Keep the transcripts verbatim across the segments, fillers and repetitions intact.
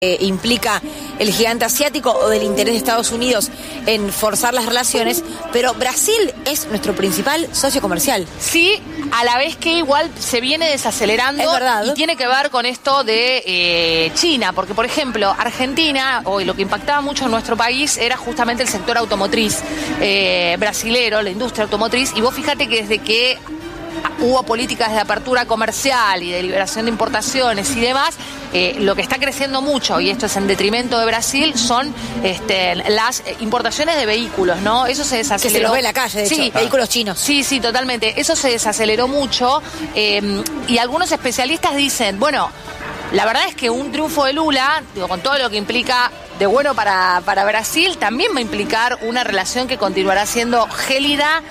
Eh, implica el gigante asiático o del interés de Estados Unidos en forzar las relaciones, pero Brasil es nuestro principal socio comercial. Sí, a la vez que igual se viene desacelerando. Es verdad. Y tiene que ver con esto de eh, China, porque por ejemplo, Argentina, hoy lo que impactaba mucho en nuestro país era justamente el sector automotriz eh, brasilero, la industria automotriz, y vos fíjate que desde que hubo políticas de apertura comercial y de liberación de importaciones y demás, eh, lo que está creciendo mucho, y esto es en detrimento de Brasil, son este, las importaciones de vehículos, ¿no? Eso se desaceleró. Que se los ve en la calle, de sí, hecho, vehículos chinos. Sí, sí, totalmente. Eso se desaceleró mucho eh, y algunos especialistas dicen, bueno, la verdad es que un triunfo de Lula, digo, con todo lo que implica de bueno para, para Brasil, también va a implicar una relación que continuará siendo gélida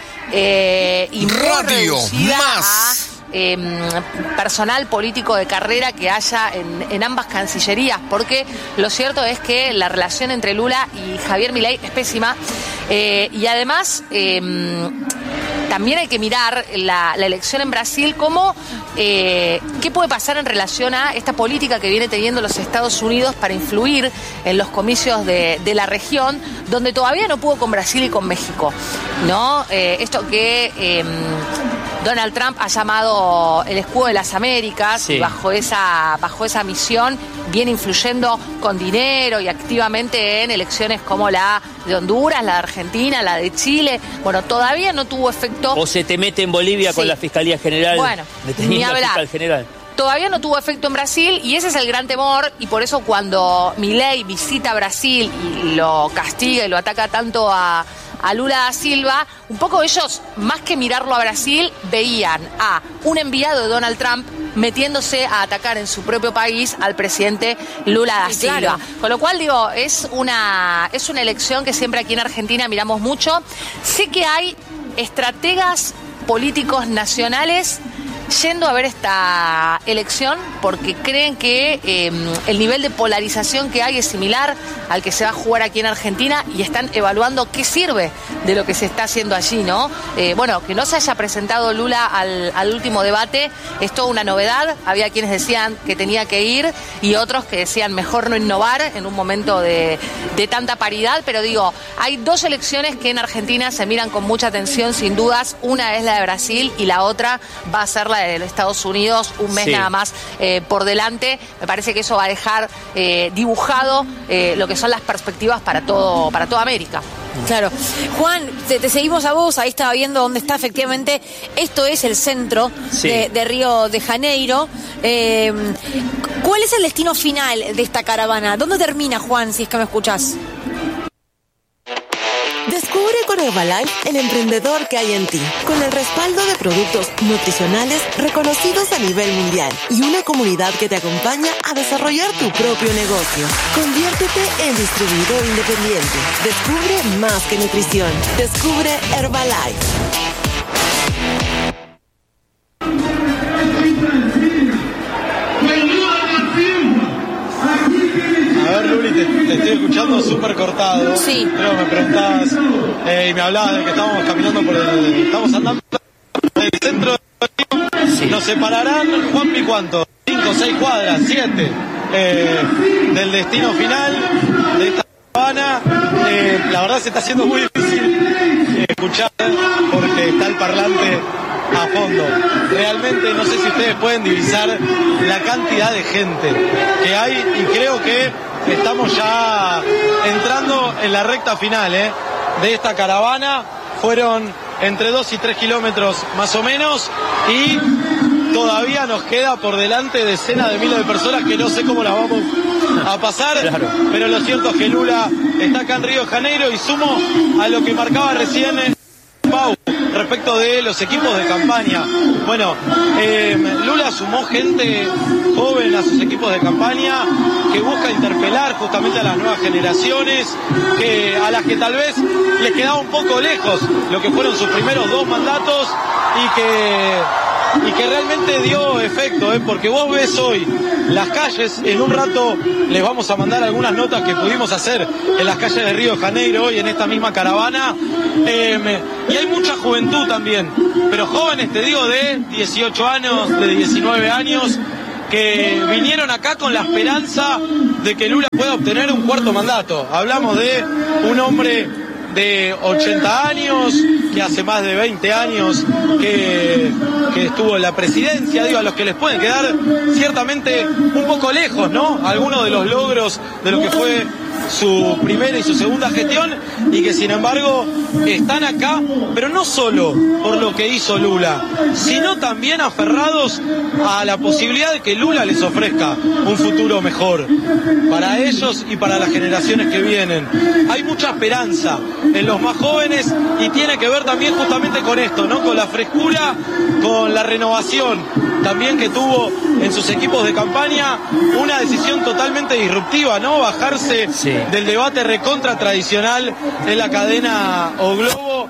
eh, y muy Radio reducida más. a eh, personal político de carrera que haya en, en ambas cancillerías, porque lo cierto es que la relación entre Lula y Javier Milei es pésima eh, y además eh, también hay que mirar la, la elección en Brasil como eh, qué puede pasar en relación a esta política que viene teniendo los Estados Unidos para influir en los comicios de, de la región, donde todavía no pudo con Brasil y con México, ¿no? Eh, esto que eh, Donald Trump ha llamado el escudo de las Américas, sí. y bajo esa, bajo esa misión viene influyendo con dinero y activamente en elecciones como la de Honduras, la de Argentina, la de Chile. Bueno, todavía no tuvo efecto. O se te mete en Bolivia, sí. con la Fiscalía General. Bueno, ni hablar. Fiscal General. Todavía no tuvo efecto en Brasil y ese es el gran temor, y por eso cuando Milei visita Brasil y lo castiga y lo ataca tanto a, a Lula da Silva, un poco ellos, más que mirarlo a Brasil, veían a un enviado de Donald Trump metiéndose a atacar en su propio país al presidente Lula da Silva. Claro. Con lo cual, digo, es una, es una elección que siempre aquí en Argentina miramos mucho. Sé que hay estrategas políticos nacionales yendo a ver esta elección porque creen que eh, el nivel de polarización que hay es similar al que se va a jugar aquí en Argentina y están evaluando qué sirve de lo que se está haciendo allí, ¿no? Eh, bueno, que no se haya presentado Lula al, al último debate es toda una novedad. Había quienes decían que tenía que ir y otros que decían mejor no innovar en un momento de, de tanta paridad, pero digo, hay dos elecciones que en Argentina se miran con mucha atención, sin dudas. Una es la de Brasil y la otra va a ser la de los Estados Unidos, un mes sí. nada más eh, por delante. Me parece que eso va a dejar eh, dibujado eh, lo que son las perspectivas para todo, para toda América. Claro. Juan, te, te seguimos a vos, ahí estaba viendo dónde está efectivamente, esto es el centro sí. de, de Río de Janeiro. Eh, ¿Cuál es el destino final de esta caravana? ¿Dónde termina, Juan, si es que me escuchás? Descubre con Herbalife el emprendedor que hay en ti, con el respaldo de productos nutricionales reconocidos a nivel mundial y una comunidad que te acompaña a desarrollar tu propio negocio. Conviértete en distribuidor independiente. Descubre más que nutrición. Descubre Herbalife. A ver, Luli, te, te estoy escuchando súper cortado. Sí. Pero me preguntabas eh, y me hablabas de que estábamos caminando por el... Estamos andando por el centro de Río. Sí. Nos separarán, Juanpi, ¿cuánto? Cinco, seis cuadras, siete. Eh, del destino final de esta caravana. Eh, la verdad se está haciendo muy difícil escuchar porque está el parlante a fondo. Realmente no sé si ustedes pueden divisar la cantidad de gente que hay y creo que estamos ya entrando en la recta final ¿eh? de esta caravana. Fueron entre dos y tres kilómetros más o menos y todavía nos queda por delante decenas de miles de personas que no sé cómo las vamos a pasar, claro. Pero lo cierto es que Lula está acá en Río de Janeiro y sumo a lo que marcaba recién eh, Pau respecto de los equipos de campaña. Bueno, eh, Lula sumó gente joven a sus equipos de campaña que busca interpelar justamente a las nuevas generaciones, que a las que tal vez les quedaba un poco lejos lo que fueron sus primeros dos mandatos y que y que realmente dio efecto, ¿eh? Porque vos ves hoy las calles, en un rato les vamos a mandar algunas notas que pudimos hacer en las calles de Río de Janeiro hoy en esta misma caravana, eh, y hay mucha juventud también, pero jóvenes, te digo, de dieciocho años, de diecinueve años, que vinieron acá con la esperanza de que Lula pueda obtener un cuarto mandato. Hablamos de un hombre de ochenta años, que hace más de veinte años que, que estuvo en la presidencia, digo, a los que les pueden quedar ciertamente un poco lejos, ¿no? Algunos de los logros de lo que fue su primera y su segunda gestión, y que sin embargo están acá, pero no solo por lo que hizo Lula, sino también aferrados a la posibilidad de que Lula les ofrezca un futuro mejor para ellos y para las generaciones que vienen. Hay mucha esperanza en los más jóvenes y tiene que ver también justamente con esto, ¿no? Con la frescura, con la renovación también que tuvo en sus equipos de campaña, una decisión totalmente disruptiva, ¿no? Bajarse sí. del debate recontra tradicional en la cadena O Globo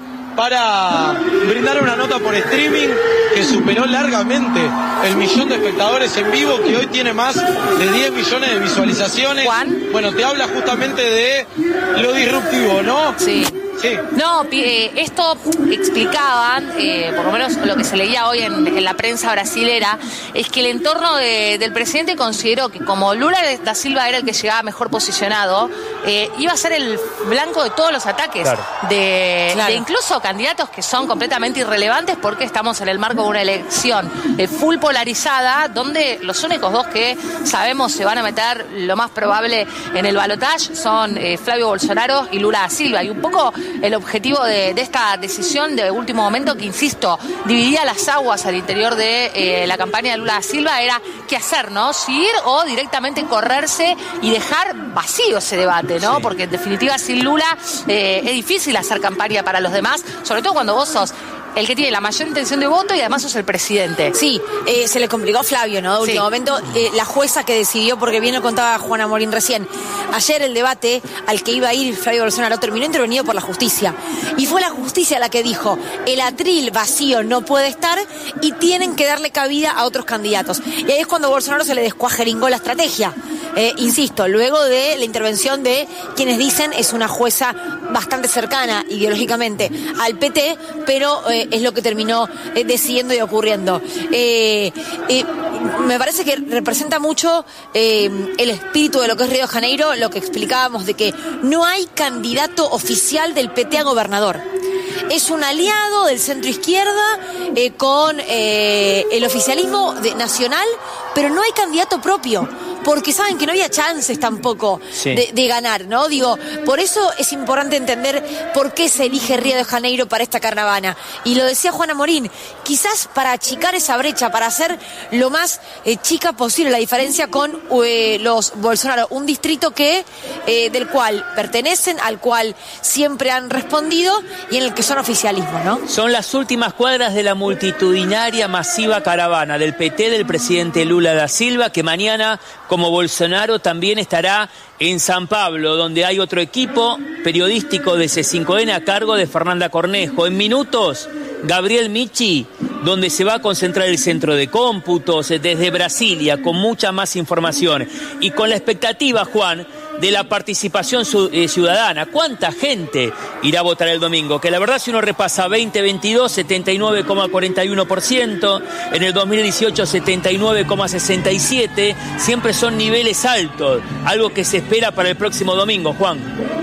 para brindar una nota por streaming que superó largamente el millón de espectadores en vivo, que hoy tiene más de diez millones de visualizaciones. Juan. Bueno, te habla justamente de lo disruptivo, ¿no? Sí. Sí. No, eh, esto explicaban, eh, por lo menos lo que se leía hoy en, en la prensa brasilera, es que el entorno de, del presidente consideró que como Lula da Silva era el que llegaba mejor posicionado, eh, iba a ser el blanco de todos los ataques, claro. De, claro. de incluso candidatos que son completamente irrelevantes, porque estamos en el marco de una elección eh, full polarizada, donde los únicos dos que sabemos se van a meter lo más probable en el balotaje son eh, Flavio Bolsonaro y Lula da Silva, y un poco el objetivo de, de esta decisión de último momento, que insisto, dividía las aguas al interior de eh, la campaña de Lula da Silva, era qué hacer, ¿no? Si ir o directamente correrse y dejar vacío ese debate, ¿no? Sí. Porque en definitiva sin Lula eh, es difícil hacer campaña para los demás, sobre todo cuando vos sos el que tiene la mayor intención de voto y además sos el presidente. Sí, eh, se le complicó a Flavio, ¿no? De último sí. momento, eh, la jueza que decidió, porque bien lo contaba Juana Morín recién, ayer el debate al que iba a ir Flavio Bolsonaro terminó intervenido por la justicia. Y fue la justicia la que dijo, el atril vacío no puede estar y tienen que darle cabida a otros candidatos. Y ahí es cuando a Bolsonaro se le descuajeringó la estrategia. Eh, insisto, luego de la intervención de quienes dicen es una jueza bastante cercana ideológicamente al P T, pero eh, es lo que terminó eh, decidiendo y ocurriendo. Eh, eh, me parece que representa mucho eh, el espíritu de lo que es Río de Janeiro, lo que explicábamos de que no hay candidato oficial del P T a gobernador. Es un aliado del centro izquierda eh, con eh, el oficialismo de, nacional, pero no hay candidato propio, porque saben que no había chances tampoco sí. de, de ganar, ¿no? Digo, por eso es importante entender por qué se elige Río de Janeiro para esta caravana. Y lo decía Juana Morín, quizás para achicar esa brecha, para hacer lo más eh, chica posible la diferencia con eh, los Bolsonaro, un distrito que eh, del cual pertenecen, al cual siempre han respondido y en el que son oficialismo, ¿no? Son las últimas cuadras de la multitudinaria masiva caravana del P T del presidente Lula da Silva, que mañana, como Bolsonaro, también estará en San Pablo, donde hay otro equipo periodístico de C cinco N a cargo de Fernanda Cornejo. En minutos, Gabriel Michi, donde se va a concentrar el centro de cómputos desde Brasilia, con mucha más información y con la expectativa, Juan, de la participación ciudadana. ¿Cuánta gente irá a votar el domingo? Que la verdad, si uno repasa veinte veintidós, setenta y nueve coma cuarenta y uno por ciento, en el dos mil dieciocho setenta y nueve coma sesenta y siete, siempre son niveles altos, algo que se espera para el próximo domingo, Juan.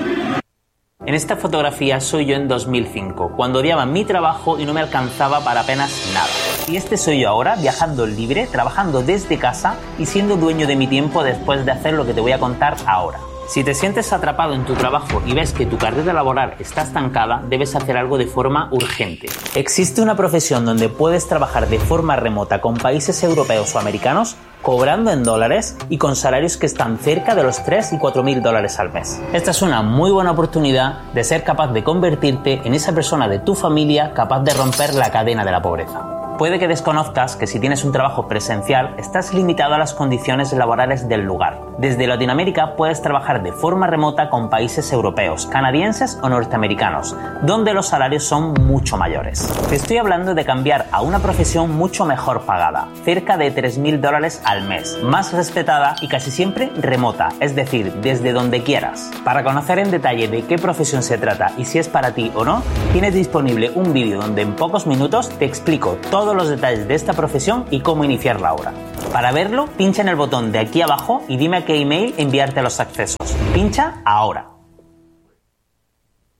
En esta fotografía soy yo en dos mil cinco, cuando odiaba mi trabajo y no me alcanzaba para apenas nada. Y este soy yo ahora, viajando libre, trabajando desde casa y siendo dueño de mi tiempo después de hacer lo que te voy a contar ahora. Si te sientes atrapado en tu trabajo y ves que tu carrera laboral está estancada, debes hacer algo de forma urgente. Existe una profesión donde puedes trabajar de forma remota con países europeos o americanos, cobrando en dólares y con salarios que están cerca de los tres y cuatro mil dólares al mes. Esta es una muy buena oportunidad de ser capaz de convertirte en esa persona de tu familia capaz de romper la cadena de la pobreza. Puede que desconozcas que si tienes un trabajo presencial, estás limitado a las condiciones laborales del lugar. Desde Latinoamérica puedes trabajar de forma remota con países europeos, canadienses o norteamericanos, donde los salarios son mucho mayores. Te estoy hablando de cambiar a una profesión mucho mejor pagada, cerca de tres mil dólares al mes, más respetada y casi siempre remota, es decir, desde donde quieras. Para conocer en detalle de qué profesión se trata y si es para ti o no, tienes disponible un vídeo donde en pocos minutos te explico todo todos los detalles de esta profesión y cómo iniciarla ahora. Para verlo, pincha en el botón de aquí abajo y dime a qué email enviarte los accesos. Pincha ahora.